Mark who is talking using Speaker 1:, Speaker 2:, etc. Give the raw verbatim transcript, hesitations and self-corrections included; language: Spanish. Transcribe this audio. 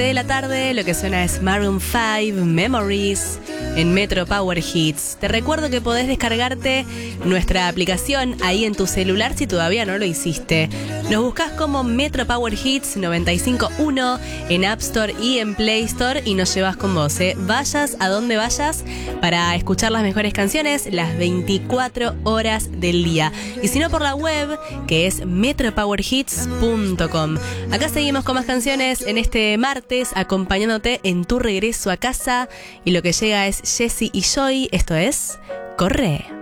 Speaker 1: de la tarde, lo que suena es Maroon cinco, Memories, en Metro Power Hits. Te recuerdo que podés descargarte nuestra aplicación ahí en tu celular si todavía no lo hiciste. Nos buscás como Metro Power Hits noventa y cinco punto uno en App Store y en Play Store y nos llevas con vos, ¿eh? Vayas a donde vayas para escuchar las mejores canciones las veinticuatro horas del día. Y si no, por la web, que es metro power hits punto com. Acá seguimos con más canciones en este martes, acompañándote en tu regreso a casa. Y lo que llega es Jessie y Joy. Esto es Corre.